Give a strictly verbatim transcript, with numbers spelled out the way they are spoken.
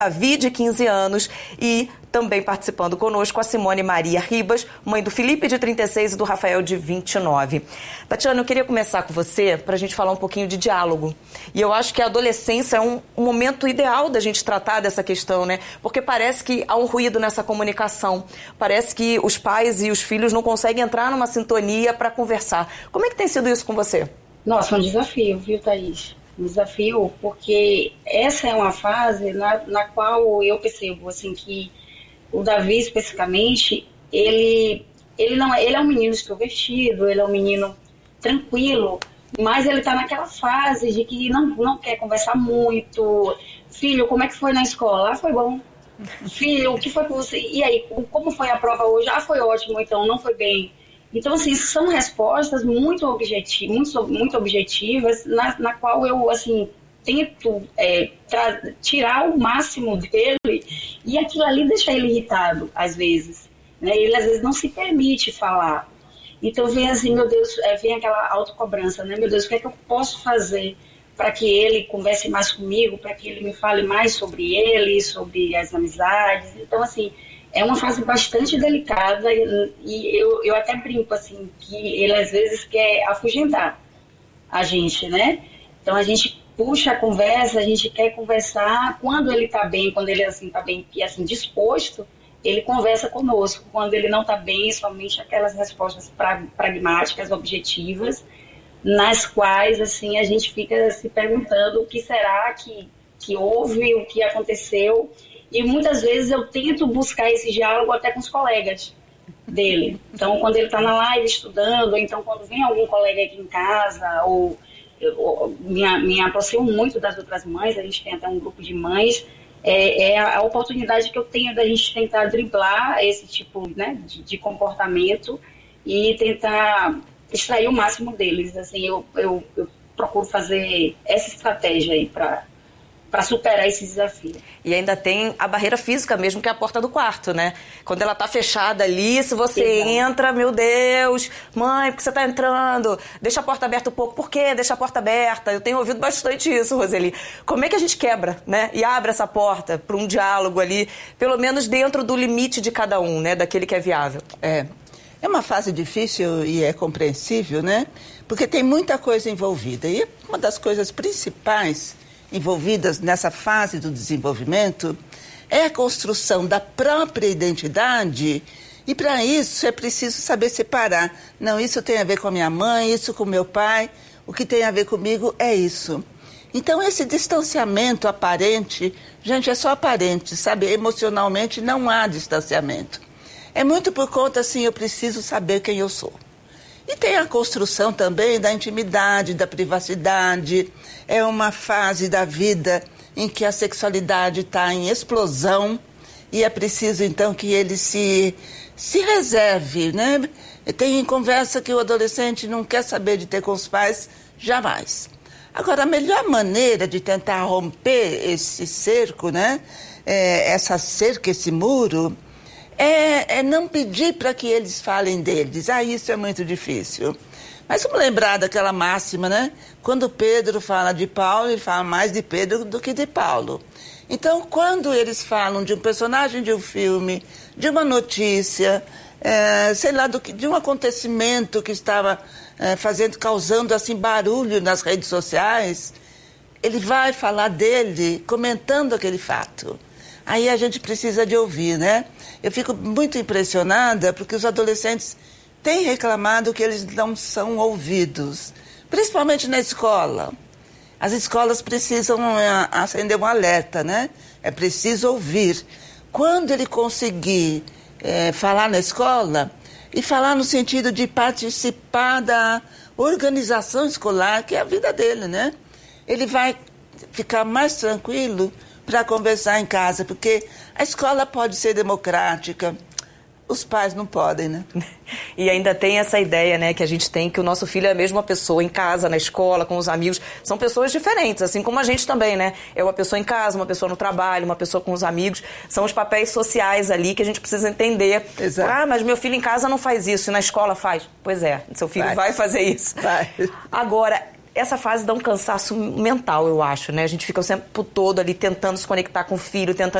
Davi, de quinze anos, e também participando conosco a Simone Maria Ribas, mãe do Felipe, de trinta e seis, e do Rafael, de vinte e nove. Tatiana, eu queria começar com você para a gente falar um pouquinho de diálogo. E eu acho que a adolescência é um, um momento ideal da gente tratar dessa questão, né? Porque parece que há um ruído nessa comunicação. Parece que os pais e os filhos não conseguem entrar numa sintonia para conversar. Como é que tem sido isso com você? Nossa, um desafio, viu, Thaís? Um desafio, porque essa é uma fase na, na qual eu percebo assim, que o Davi, especificamente, ele, ele, não é, ele é um menino extrovertido, ele é um menino tranquilo, mas ele está naquela fase de que não, não quer conversar muito. Filho, como é que foi na escola? Ah, foi bom. Filho, o que foi com você? E aí, como foi a prova hoje? Ah, foi ótimo, então, não foi bem. Então, assim, são respostas muito, objeti muito, muito objetivas, na, na qual eu, assim, tento é, tirar o máximo dele, e aquilo ali deixa ele irritado, às vezes. Né? Ele, às vezes, não se permite falar. Então, vem assim, meu Deus, é, vem aquela autocobrança, né? Meu Deus, o que é que eu posso fazer para que ele converse mais comigo, para que ele me fale mais sobre ele, sobre as amizades? Então, assim... é uma fase bastante delicada e eu, eu até brinco, assim, que ele às vezes quer afugentar a gente, né? Então a gente puxa a conversa, a gente quer conversar quando ele tá bem, quando ele assim, tá bem e assim, disposto, ele conversa conosco. Quando ele não tá bem, somente aquelas respostas pra, pragmáticas, objetivas, nas quais assim, a gente fica se perguntando o que será que, que houve, o que aconteceu. E muitas vezes eu tento buscar esse diálogo até com os colegas dele. Então, quando ele está na live estudando, ou então quando vem algum colega aqui em casa, ou, ou me, me aproximo muito das outras mães, a gente tem até um grupo de mães, é, é a, a oportunidade que eu tenho da gente tentar driblar esse tipo, né, de, de comportamento e tentar extrair o máximo deles. Assim, eu, eu, eu procuro fazer essa estratégia aí para... para superar esse desafio. E ainda tem a barreira física mesmo, que é a porta do quarto, né? Quando ela tá fechada ali, se você Exato. entra, meu Deus, mãe, por que você tá entrando? Deixa a porta aberta um pouco. Por quê? Deixa a porta aberta. Eu tenho ouvido bastante isso, Roseli. Como é que a gente quebra, né? E abre essa porta para um diálogo ali, pelo menos dentro do limite de cada um, né? Daquele que é viável. É. É uma fase difícil e é compreensível, né? Porque tem muita coisa envolvida. E uma das coisas principais envolvidas nessa fase do desenvolvimento é a construção da própria identidade, e para isso é preciso saber separar. Não, isso tem a ver com a minha mãe, isso com o meu pai, o que tem a ver comigo é isso. Então esse distanciamento aparente, gente, é só aparente, sabe? Emocionalmente não há distanciamento. É muito por conta, assim, eu preciso saber quem eu sou. E tem a construção também da intimidade, da privacidade. É uma fase da vida em que a sexualidade está em explosão e é preciso, então, que ele se, se reserve, né? Tem conversa que o adolescente não quer saber de ter com os pais, jamais. Agora, a melhor maneira de tentar romper esse cerco, né? É, essa cerca, esse muro... É, é não pedir para que eles falem deles. Ah, isso é muito difícil. Mas vamos lembrar daquela máxima, né? Quando Pedro fala de Paulo, ele fala mais de Pedro do que de Paulo. Então, quando eles falam de um personagem de um filme, de uma notícia, é, sei lá, do que, de um acontecimento que estava é, fazendo, causando assim, barulho nas redes sociais, ele vai falar dele comentando aquele fato. Aí a gente precisa de ouvir, né? Eu fico muito impressionada porque os adolescentes têm reclamado que eles não são ouvidos, principalmente na escola. As escolas precisam uh, acender um alerta, né? É preciso ouvir. Quando ele conseguir uh, falar na escola, e falar no sentido de participar da organização escolar, que é a vida dele, né? Ele vai ficar mais tranquilo para conversar em casa, porque a escola pode ser democrática, os pais não podem, né? E ainda tem essa ideia, né, que a gente tem que o nosso filho é a mesma pessoa em casa, na escola, com os amigos. São pessoas diferentes, assim como a gente também, né? É uma pessoa em casa, uma pessoa no trabalho, uma pessoa com os amigos. São os papéis sociais ali que a gente precisa entender. Exato. Ah, mas meu filho em casa não faz isso, e na escola faz. Pois é, seu filho vai, vai fazer isso. Vai. Agora, essa fase dá um cansaço mental, eu acho, né? A gente fica o tempo todo ali tentando se conectar com o filho, tentando